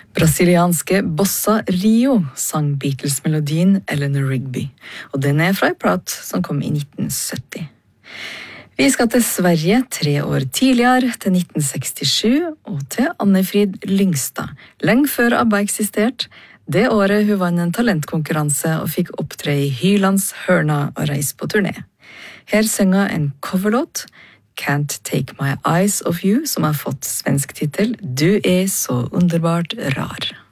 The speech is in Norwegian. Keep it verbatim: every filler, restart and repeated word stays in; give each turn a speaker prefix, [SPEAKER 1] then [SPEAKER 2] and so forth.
[SPEAKER 1] Brasilianske Bossa Rio sang Beatles-melodien Eleanor Rigby, og den er fra en prat som kom i nitten sytti. Vi skal til Sverige tre år tidligere, til nitten sekstisju, og til Anne-Frid Lyngstad, lenge før ABBA eksisterte, det året hun vann en talentkonkurranse og fikk opptre i Hylands hørna og reise på turné. Her synger en coverlåt, Can't Take My Eyes Off You, som har fått svensk titel Du er så underbart rar.